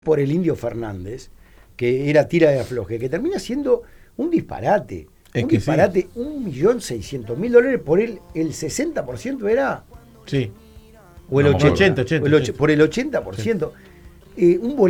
por el Indio Fernández, que era tira de afloje, que termina siendo un disparate. Es un que disparate, sí. $1.600.000 por el 60% era. Sí. O el No, 80%. 80. Por el 80%. Un